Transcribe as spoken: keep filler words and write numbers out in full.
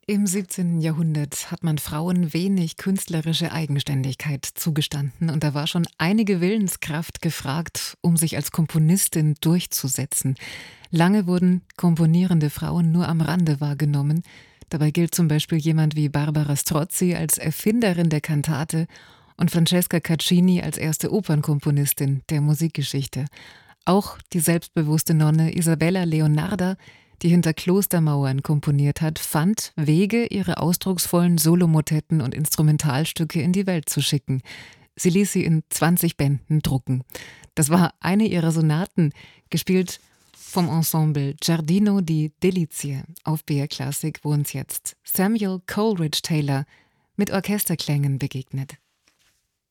Im siebzehnten. Jahrhundert hat man Frauen wenig künstlerische Eigenständigkeit zugestanden und da war schon einige Willenskraft gefragt, um sich als Komponistin durchzusetzen. Lange wurden komponierende Frauen nur am Rande wahrgenommen. Dabei gilt zum Beispiel jemand wie Barbara Strozzi als Erfinderin der Kantate und Francesca Caccini als erste Opernkomponistin der Musikgeschichte. Auch die selbstbewusste Nonne Isabella Leonarda, die hinter Klostermauern komponiert hat, fand Wege, ihre ausdrucksvollen Solomotetten und Instrumentalstücke in die Welt zu schicken. Sie ließ sie in zwanzig Bänden drucken. Das war eine ihrer Sonaten, gespielt vom Ensemble Giardino di Delizie. Auf B R Classic, wo uns jetzt Samuel Coleridge Taylor mit Orchesterklängen begegnet.